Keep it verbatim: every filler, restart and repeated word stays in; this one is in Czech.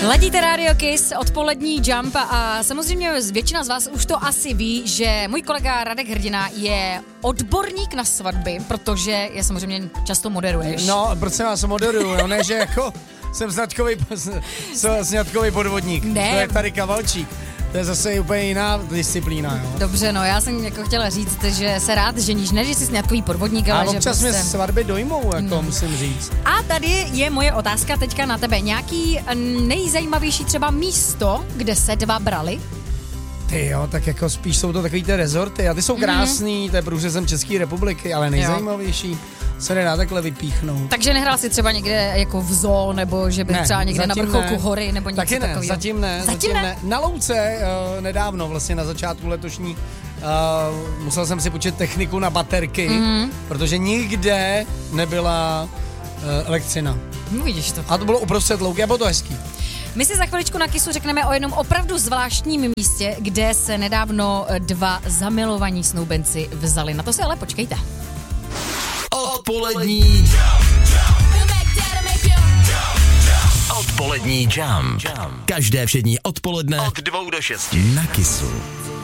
Ladíte Radio Kiss, odpolední Jump a samozřejmě většina z vás už to asi ví, že můj kolega Radek Hrdina je odborník na svatby, protože je samozřejmě často moderuješ. No, proč se vás moderuju, no ne, že jako jsem sňatkový, sňatkový podvodník. Ne. To je tady Kavalčík. To je zase úplně jiná disciplína, jo. Dobře, no, já jsem jako chtěla říct, že se rád ženíš, ne, že jsi sňatkový podvodník, ale a že občas prostě... mě svatby dojmou, jako no. musím říct. A tady je moje otázka teďka na tebe. Nějaký nejzajímavější třeba místo, kde se dva brali? Ty jo, tak jako spíš jsou to takový ty rezorty a ty jsou krásný, mm-hmm. to je průřezem České republiky, ale nejzajímavější se nedá takhle vypíchnout. Takže nehrál jsi třeba někde jako v zoo, nebo že by ne, třeba někde na vrcholku ne. hory, nebo něco taky ne, takového? Zatím ne, zatím, zatím ne. ne. Na louce uh, nedávno, vlastně na začátku letošní, uh, musel jsem si počít techniku na baterky, mm-hmm. protože nikde nebyla uh, elektřina. No, vidíš to. A to bylo uprostřed louky a bylo to hezký. My si za chviličku na Kissu řekneme o jednom opravdu zvláštním místě, kde se nedávno dva zamilovaní snoubenci vzali. Na to si ale počkejte. Odpolední Odpolední Jump. Každé všední odpoledne od dvou do šesti na Kissu.